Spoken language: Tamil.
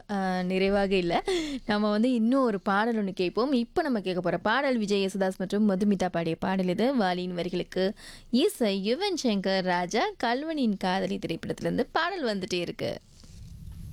நிறைவாக இல்ல. நம்ம வந்து இன்னும் ஒரு பாடல் ஒண்ணு கேட்போம். இப்ப நம்ம கேட்க போற பாடல் விஜய் யேசுதாஸ் மற்றும் மதுமிதா பாடிய பாடல் இது. வாலியின் வரிகளுக்கு இசை யுவன் சங்கர் ராஜா, கல்வனின் காதலி திரைப்படத்திலிருந்து பாடல் வந்துட்டே இருக்கு.